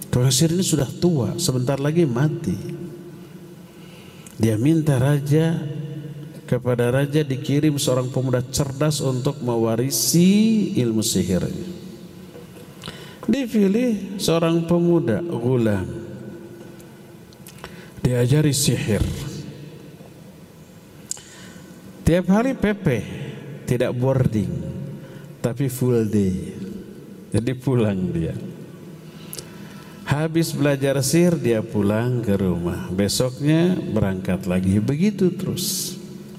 Tukang sihir ini sudah tua, sebentar lagi mati. Dia minta kepada raja dikirim seorang pemuda cerdas untuk mewarisi ilmu sihirnya. Dipilih seorang pemuda Ghulam, diajari sihir. Tiap hari PP, tidak boarding, tapi full day. Jadi pulang dia. Habis belajar sihir dia pulang ke rumah. Besoknya berangkat lagi, begitu terus.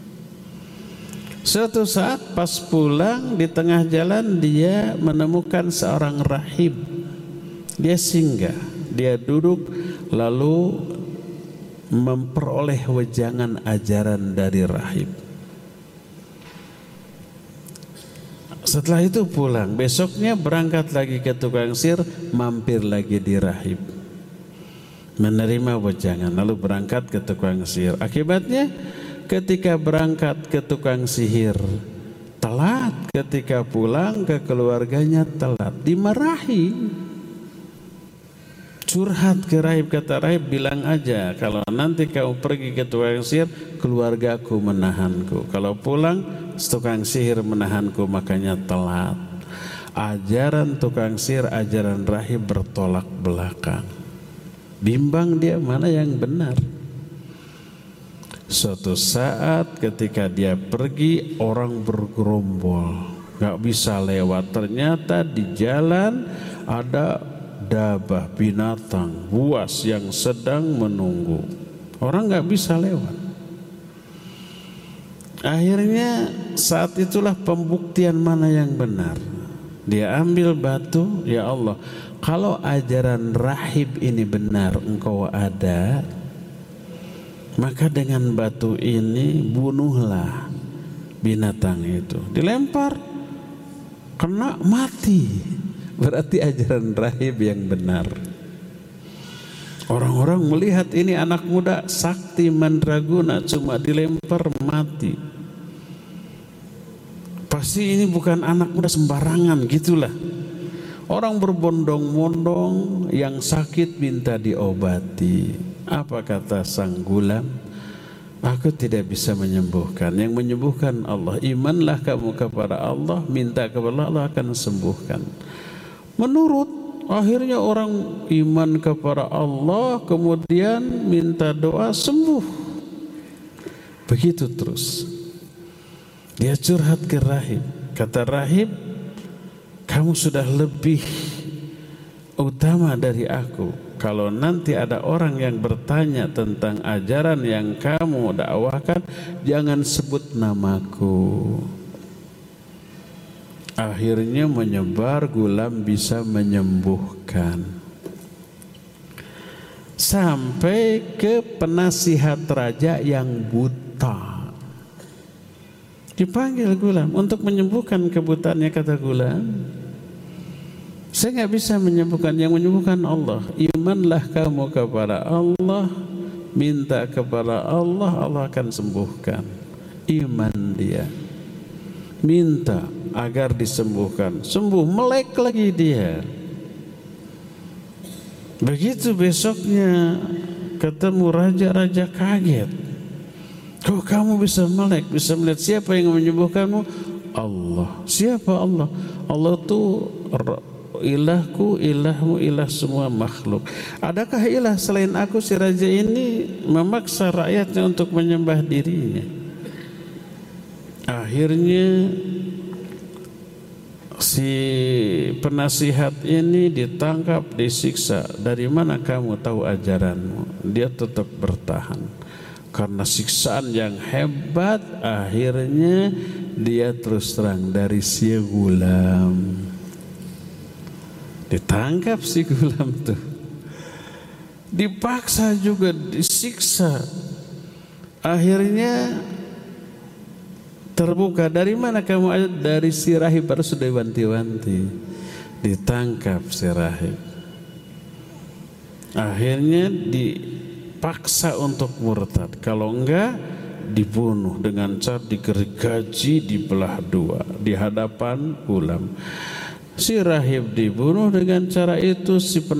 Suatu saat pas pulang di tengah jalan dia menemukan seorang rahib. Dia singgah, dia duduk lalu memperoleh wejangan ajaran dari rahib. Setelah itu pulang, besoknya berangkat lagi ke tukang sihir, mampir lagi di rahib, menerima wejangan, lalu berangkat ke tukang sihir. Akibatnya ketika berangkat ke tukang sihir telat, ketika pulang ke keluarganya telat, dimarahi. Curhat ke rahib, kata rahib, bilang aja kalau nanti kamu pergi ke tukang sihir, keluargaku menahanku. Kalau pulang, tukang sihir menahanku, makanya telat. Ajaran tukang sihir, ajaran rahib bertolak belakang. Bimbang dia mana yang benar. Suatu saat ketika dia pergi, orang bergerombol, gak bisa lewat. Ternyata di jalan ada dabah, binatang buas yang sedang menunggu. Orang gak bisa lewat. Akhirnya saat itulah pembuktian mana yang benar. Dia ambil batu, ya Allah, kalau ajaran rahib ini benar, engkau ada, maka dengan batu ini bunuhlah binatang itu. Dilempar, kena, mati. Berarti ajaran rahib yang benar. Orang-orang melihat ini anak muda sakti mandraguna, cuma dilempar mati. Pasti ini bukan anak muda sembarangan, gitulah. Orang berbondong-bondong, yang sakit minta diobati. Apa kata sang Ghulam? Aku tidak bisa menyembuhkan. Yang menyembuhkan Allah. Imanlah kamu kepada Allah, minta kepada Allah akan sembuhkan. Menurut, akhirnya orang iman kepada Allah, kemudian minta doa, sembuh. Begitu terus. Dia curhat ke rahib. Kata rahib, kamu sudah lebih utama dari aku. Kalau nanti ada orang yang bertanya tentang ajaran yang kamu dakwahkan, jangan sebut namaku. Akhirnya menyebar, Ghulam bisa menyembuhkan. Sampai ke penasihat raja yang buta. Dipanggil Ghulam untuk menyembuhkan kebutaannya. Kata Ghulam, saya gak bisa menyembuhkan, yang menyembuhkan Allah. Imanlah kamu kepada Allah, minta kepada Allah, Allah akan sembuhkan. Iman dia, minta agar disembuhkan, sembuh, melek lagi dia. Begitu besoknya ketemu raja kaget. Kok kamu bisa melek, bisa melihat? Siapa yang menyembuhkanmu? Allah. Siapa Allah? Allah itu ilahku, ilahmu, ilah semua makhluk. Adakah ilah selain aku? Si raja ini memaksa rakyatnya untuk menyembah dirinya. Akhirnya si penasihat ini ditangkap, disiksa. Dari mana kamu tahu ajaranmu? Dia tetap bertahan. Karena siksaan yang hebat, akhirnya dia terus terang dari si Ghulam. Ditangkap si Ghulam tuh, dipaksa juga, disiksa. Akhirnya terbuka, dari mana kamu? Dari si rahib, baru sudah wanti-wanti. Ditangkap si rahib. Akhirnya dipaksa untuk murtad. Kalau enggak, dibunuh dengan cara digergaji, dibelah dua di hadapan Ghulam. Si rahib dibunuh dengan cara itu, si